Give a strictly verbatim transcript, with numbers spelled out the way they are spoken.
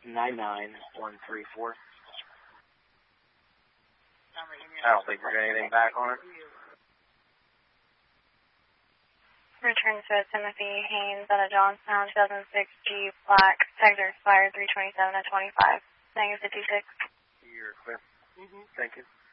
nine nine one three four. I don't think we're getting anything back on it. Return to Timothy Haynes out of Johnstown, two thousand six Jeep Black, Sector expired three twenty-seven at twenty-five. Saying fifty-six. You're clear. Mm-hmm. Thank you.